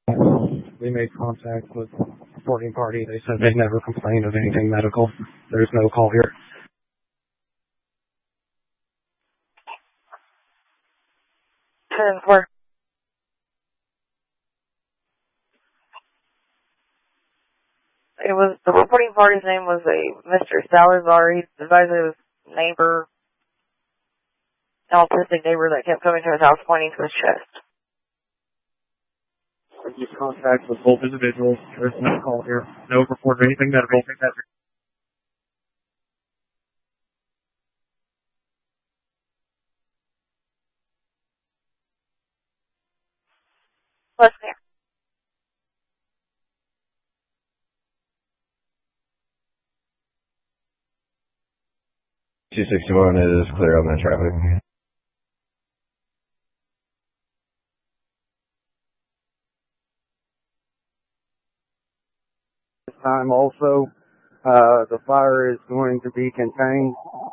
We made contact with the reporting party. They said they never complained of anything medical. There's no call here. It was, the reporting party's name was a Mr. Salazar. He's the advisor of his neighbor, an autistic neighbor that kept coming to his house pointing to his chest. We made contact with both individuals. There's no call here. No report of anything medical. Let's clear. 261 is clear on that traffic. This time also, the fire is going to be contained